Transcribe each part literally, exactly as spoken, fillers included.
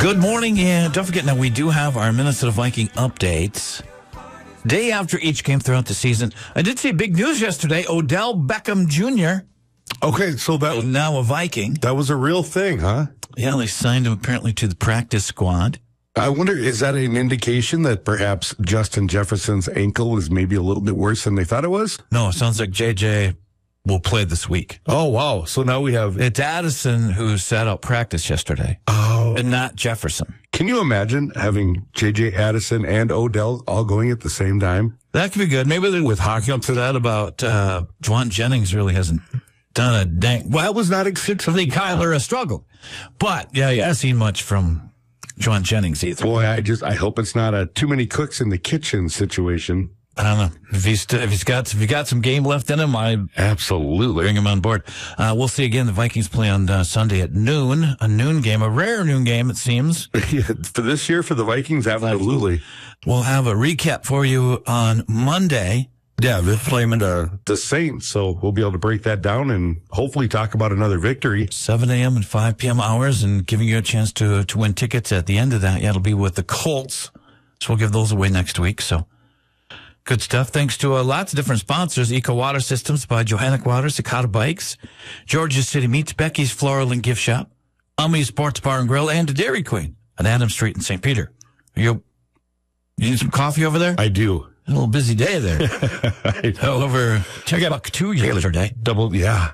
Good morning, and don't forget now we do have our Minnesota Viking updates. Day after each game throughout the season. I did see big news yesterday. Odell Beckham Junior Okay, so that was now a Viking. That was a real thing, huh? Yeah, they signed him apparently to the practice squad. I wonder, is that an indication that perhaps Justin Jefferson's ankle is maybe a little bit worse than they thought it was? No, it sounds like J J will play this week. Oh, wow. So now we have... It's Addison who sat out practice yesterday. Oh. And not Jefferson. Can you imagine having J J Addison and Odell all going at the same time? That could be good. Maybe they're with hockey up to that about uh, Juwan Jennings really hasn't done a dang... Well, that was not excessively... Kyler has struggled. But, yeah, you haven't seen much from Juwan Jennings either. Boy, I just, I hope it's not a too many cooks in the kitchen situation. I don't know. If he's, if he's got, if he got some game left in him, I absolutely bring him on board. Uh, we'll see again. The Vikings play on uh, Sunday at noon, a noon game, a rare noon game, it seems. For this year, for the Vikings, absolutely. We'll have a recap for you on Monday. Yeah, they're playing the, the Saints, so we'll be able to break that down and hopefully talk about another victory. seven a.m. and five p.m. hours, and giving you a chance to, to win tickets at the end of that. Yeah, it'll be with the Colts. So we'll give those away next week. So good stuff. Thanks to uh, lots of different sponsors. Eco Water Systems by Johannic Water, Cicada Bikes, Georgia City Meats, Becky's Floral and Gift Shop, Ummi Sports Bar and Grill, and the Dairy Queen on Adams Street in Saint Peter. You, you need some coffee over there? I do. A little busy day there. All over, check out two yesterday. Double, yeah.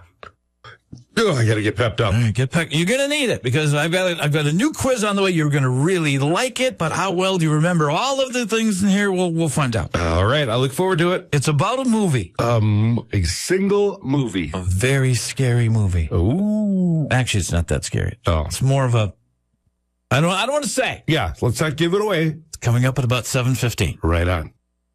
Oh, I got to get pepped up. All right, get pepped. You're going to need it because I've got a, I've got a new quiz on the way. You're going to really like it, but how well do you remember all of the things in here? We'll we'll find out. All right, I look forward to it. It's about a movie. Um, a single movie. A very scary movie. Ooh. Actually, it's not that scary. Oh, it's more of a. I don't. I don't want to say. Yeah, let's not give it away. It's coming up at about seven fifteen. Right on.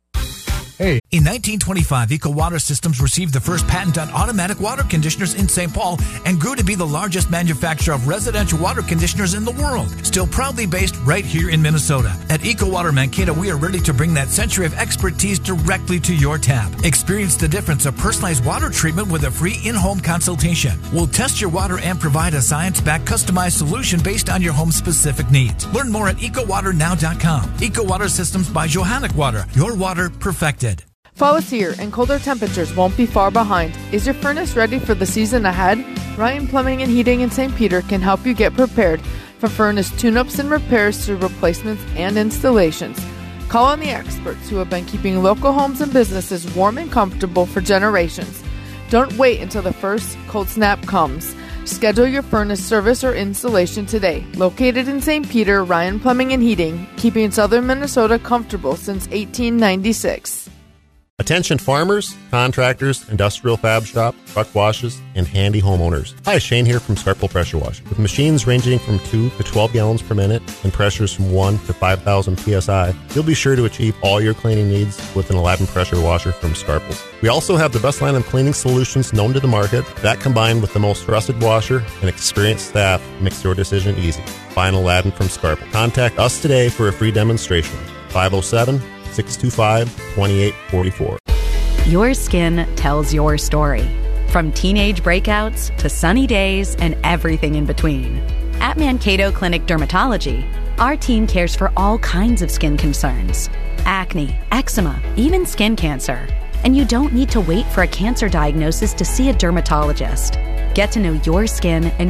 Hey. In nineteen twenty-five, Eco Water Systems received the first patent on automatic water conditioners in Saint Paul and grew to be the largest manufacturer of residential water conditioners in the world. Still proudly based right here in Minnesota. At Eco Water Mankato, we are ready to bring that century of expertise directly to your tap. Experience the difference of personalized water treatment with a free in-home consultation. We'll test your water and provide a science-backed customized solution based on your home's specific needs. Learn more at eco water now dot com. Eco Water Systems by Johannic Water. Your water perfected. Fall is here and colder temperatures won't be far behind. Is your furnace ready for the season ahead? Ryan Plumbing and Heating in Saint Peter can help you get prepared for furnace tune-ups and repairs to replacements and installations. Call on the experts who have been keeping local homes and businesses warm and comfortable for generations. Don't wait until the first cold snap comes. Schedule your furnace service or installation today. Located in Saint Peter, Ryan Plumbing and Heating, keeping southern Minnesota comfortable since eighteen ninety-six. Attention farmers, contractors, industrial fab shop, truck washes, and handy homeowners. Hi, Shane here from Scarpel Pressure Wash. With machines ranging from two to twelve gallons per minute and pressures from one to five thousand P S I, you'll be sure to achieve all your cleaning needs with an Aladdin pressure washer from Scarpel. We also have the best line of cleaning solutions known to the market. That combined with the most trusted washer and experienced staff makes your decision easy. Buy an Aladdin from Scarpel. Contact us today for a free demonstration. five oh seven, six two five, two eight four four. Your skin tells your story. From teenage breakouts to sunny days and everything in between. At Mankato Clinic Dermatology, our team cares for all kinds of skin concerns. Acne, eczema, even skin cancer. And you don't need to wait for a cancer diagnosis to see a dermatologist. Get to know your skin and